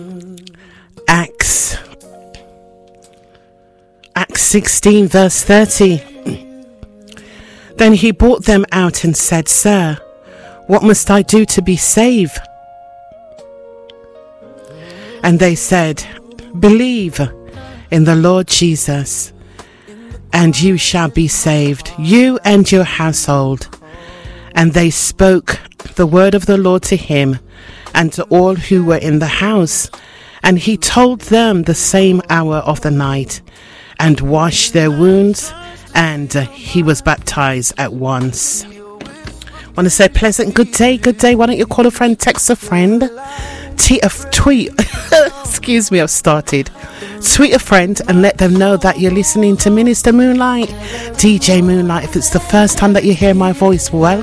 Acts 16 verse 30. Then he brought them out and said, Sir, what must I do to be saved? And they said, Believe in the Lord Jesus, and you shall be saved, you and your household. And they spoke the word of the Lord to him and to all who were in the house. And he told them the same hour of the night, and washed their wounds, and he was baptized at once. I want to say pleasant good day. Why don't you call a friend, text a friend, tweet excuse me, I've started. Tweet a friend and let them know that you're listening to Minister Moonlight, DJ Moonlight. If it's the first time that you hear my voice, welcome.